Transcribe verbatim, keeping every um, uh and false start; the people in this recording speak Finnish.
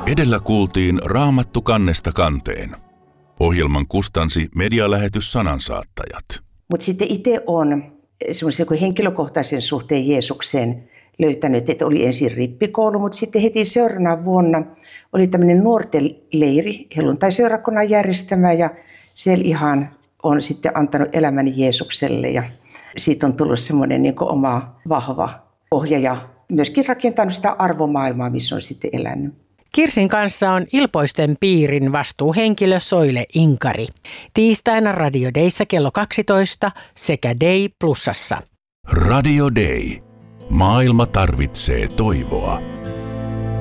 Edellä kuultiin Raamattu kannesta kanteen. Ohjelman kustansi medialähetys Sanansaattajat. Mutta sitten itse olen semmoisen henkilökohtaisen suhteen Jeesukseen löytänyt, että oli ensin rippikoulu, mutta sitten heti seuraavana vuonna oli tämmöinen nuorten leiri, helluntai-seurakunnan järjestämä, ja siellä ihan on sitten antanut elämäni Jeesukselle, ja siitä on tullut semmoinen niin kuin oma vahva pohja ja myöskin rakentanut sitä arvomaailmaa, missä on sitten elänyt. Kirsin kanssa on Ilpoisten piirin vastuuhenkilö Soile Inkari. Tiistaina Radio Dayssä kello kaksitoista sekä Day Plusassa. Radio Day. Maailma tarvitsee toivoa.